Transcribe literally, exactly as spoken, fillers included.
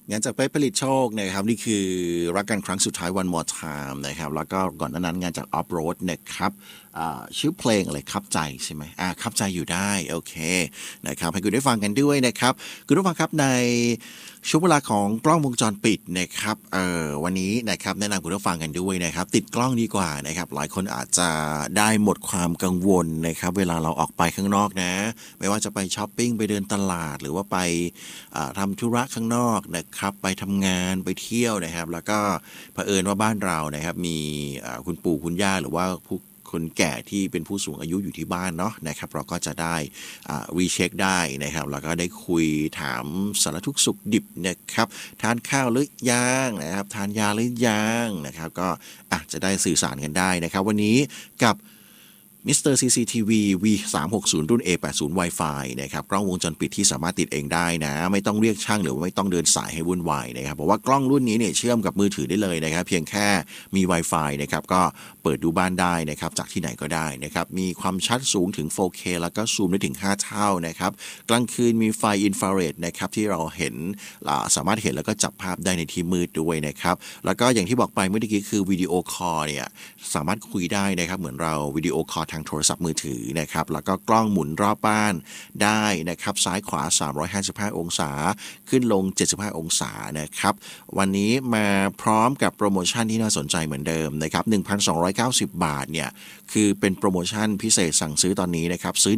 งานจากเป๊กผลิตโชคนะครับนี่คือรักกันครั้งสุดท้าย One More Time นะครับแล้วก็ก่อนหน้านั้นงานจาก Off Road นะครับชื่อเพลงอะไรครับใจใช่ไหมอ่าครับใจอยู่ได้โอเคนะครับให้คุณได้ฟังกันด้วยนะครับคุณผู้ฟังครับในช่วงเวลาของกล้องวงจรปิดนะครับเอ่อวันนี้นะครับแนะนำคุณผู้ฟังกันด้วยนะครับติดกล้องดีกว่านะครับหลายคนอาจจะได้หมดความกังวลนะครับเวลาเราออกไปข้างนอกนะไม่ว่าจะไปช้อปปิ้งไปเดินตลาดหรือว่าไปทำธุระข้างนอกนะครับไปทำงานไปเที่ยวนะครับแล้วก็เผอิญว่าบ้านเรานะครับมีคุณปู่คุณย่าหรือว่าผู้คนแก่ที่เป็นผู้สูงอายุอยู่ที่บ้านเนาะนะครับเราก็จะได้รีเช็คได้นะครับแล้วก็ได้คุยถามสารทุกข์สุขดิบนะครับทานข้าวหรือยังนะครับทานยาหรือยังนะครับก็อาจจะได้สื่อสารกันได้นะครับวันนี้กับมิสเตอร์ ซี ซี ที วี วี สามหกศูนย์ รุ่น เอ แปดสิบ Wi-Fi นะครับกล้องวงจรปิดที่สามารถติดเองได้นะไม่ต้องเรียกช่างหรือว่าไม่ต้องเดินสายให้วุ่นวายนะครับเพราะว่ากล้องรุ่นนี้เนี่ยเชื่อมกับมือถือได้เลยนะครับเพียงแค่มี Wi-Fi นะครับก็เปิดดูบ้านได้นะครับจากที่ไหนก็ได้นะครับมีความชัดสูงถึง โฟร์เค แล้วก็ซูมได้ถึงห้าเท่านะครับกลางคืนมีไฟอินฟราเรดนะครับที่เราเห็นสามารถเห็นแล้วก็จับภาพได้ในที่มืดด้วยนะครับแล้วก็อย่างที่บอกไปเมื่อกี้คือวิดีโอคอลเนี่ยสามารถคุยได้นะครับเหมือนเราวิดีโอคอลทางโทรศัพท์มือถือนะครับแล้วก็กล้องหมุนรอบบ้านได้นะครับซ้ายขวาสามร้อยห้าสิบห้าองศาขึ้นลงเจ็ดสิบห้าองศานะครับวันนี้มาพร้อมกับโปรโมชั่นที่น่าสนใจเหมือนเดิมนะครับ หนึ่งพันสองร้อยเก้าสิบ บาทเนี่ยคือเป็นโปรโมชั่นพิเศษสั่งซื้อตอนนี้นะครับซื้อ